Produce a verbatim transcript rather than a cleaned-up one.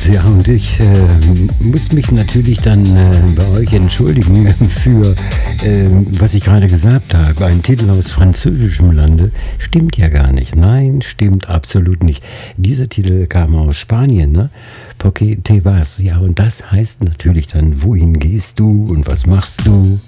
Ja, und ich äh, muss mich natürlich dann äh, bei euch entschuldigen für, äh, was ich gerade gesagt habe. Ein Titel aus französischem Lande stimmt ja gar nicht. Nein, stimmt absolut nicht. Dieser Titel kam aus Spanien, ne? Porque te vas. Ja, und das heißt natürlich dann, wohin gehst du und was machst du?